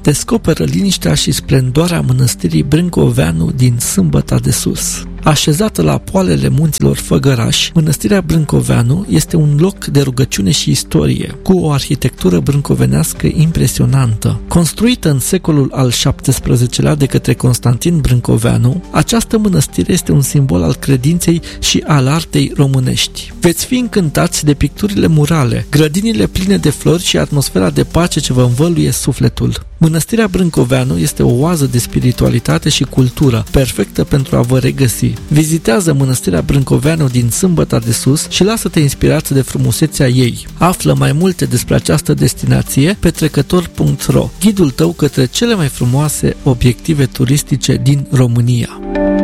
descoperă liniștea și splendoarea mănăstirii Brâncoveanu din Sâmbăta de Sus. Așezată la poalele munților Făgăraș, mănăstirea Brâncoveanu este un loc de rugăciune și istorie, cu o arhitectură brâncovenească impresionantă. Construită în secolul al XVII-lea de către Constantin Brâncoveanu, această mănăstire este un simbol al credinței și al artei românești. Veți fi încântați de picturile murale, grădinile pline de flori și atmosfera de pace ce vă învăluie sufletul. Mănăstirea Brâncoveanu este o oază de spiritualitate și cultură, perfectă pentru a vă regăsi. Vizitează mănăstirea Brâncoveanu din Sâmbăta de Sus și lasă-te inspirați de frumusețea ei. Află mai multe despre această destinație pe trecător.ro, ghidul tău către cele mai frumoase obiective turistice din România.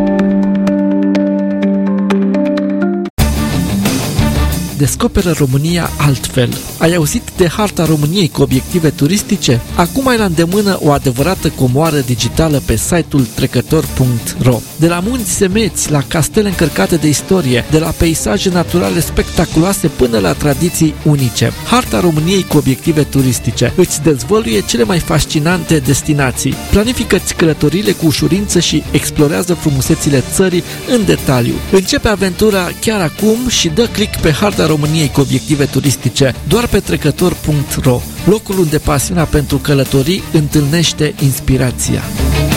Descoperă România altfel. Ai auzit de harta României cu obiective turistice? Acum ai la îndemână o adevărată comoară digitală pe site-ul trecător.ro. De la munți semeți, la castele încărcate de istorie, de la peisaje naturale spectaculoase până la tradiții unice. Harta României cu obiective turistice îți dezvăluie cele mai fascinante destinații. Planifică-ți călătoriile cu ușurință și explorează frumusețile țării în detaliu. Începe aventura chiar acum și dă click pe harta României cu obiective turistice doar pe trecător.ro, locul unde pasiunea pentru călătorii întâlnește inspirația.